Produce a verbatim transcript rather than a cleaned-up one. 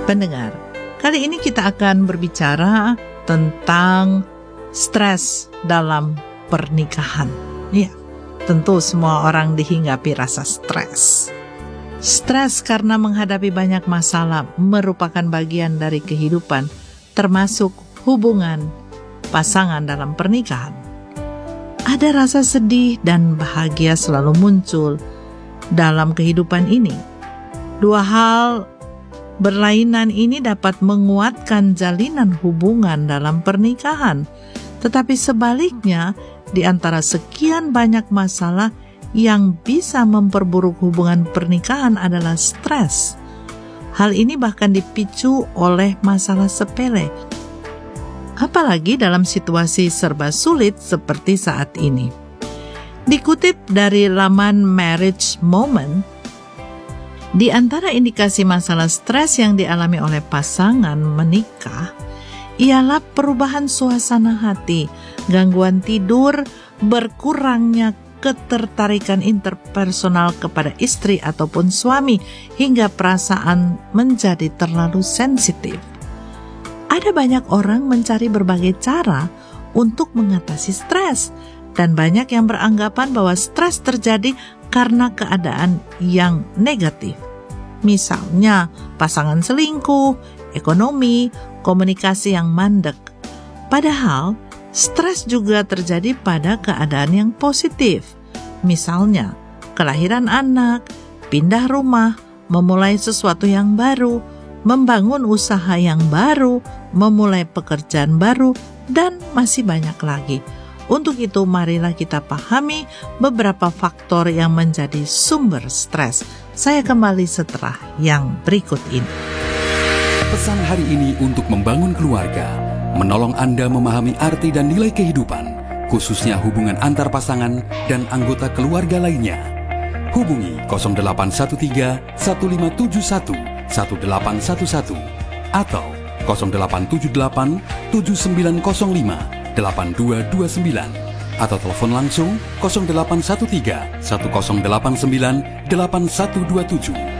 Pendengar, kali ini kita akan berbicara tentang stres dalam pernikahan. Ya, tentu semua orang dihinggapi rasa stres. Stres karena menghadapi banyak masalah merupakan bagian dari kehidupan, termasuk hubungan pasangan dalam pernikahan. Ada rasa sedih dan bahagia selalu muncul dalam kehidupan ini. Dua hal berlainan ini dapat menguatkan jalinan hubungan dalam pernikahan, tetapi sebaliknya, di antara sekian banyak masalah yang bisa memperburuk hubungan pernikahan adalah stres. Hal ini bahkan dipicu oleh masalah sepele, apalagi dalam situasi serba sulit seperti saat ini. Dikutip dari laman Marriage Moment, di antara indikasi masalah stres yang dialami oleh pasangan menikah ialah perubahan suasana hati, gangguan tidur, berkurangnya ketertarikan interpersonal kepada istri ataupun suami, hingga perasaan menjadi terlalu sensitif. Ada banyak orang mencari berbagai cara untuk mengatasi stres, dan banyak yang beranggapan bahwa stres terjadi karena keadaan yang negatif. Misalnya, pasangan selingkuh, ekonomi, komunikasi yang mandek. Padahal, stres juga terjadi pada keadaan yang positif. Misalnya, kelahiran anak, pindah rumah, memulai sesuatu yang baru, membangun usaha yang baru, memulai pekerjaan baru, dan masih banyak lagi. Untuk itu, marilah kita pahami beberapa faktor yang menjadi sumber stres. Saya kembali setelah yang berikut ini. Pesan hari ini untuk membangun keluarga, menolong Anda memahami arti dan nilai kehidupan, khususnya hubungan antar pasangan dan anggota keluarga lainnya. Hubungi nol delapan satu tiga satu lima tujuh satu satu delapan satu satu atau nol delapan tujuh delapan tujuh sembilan nol lima delapan dua dua sembilan atau telepon langsung nol delapan satu tiga satu nol delapan sembilan delapan satu dua tujuh.